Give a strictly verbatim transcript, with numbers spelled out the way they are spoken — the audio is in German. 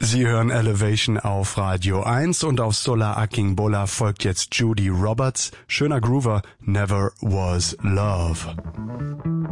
Sie hören Elevation auf Radio eins und auf Solar Akingbola folgt jetzt Judy Roberts. Schöner Groover, Never Was Love.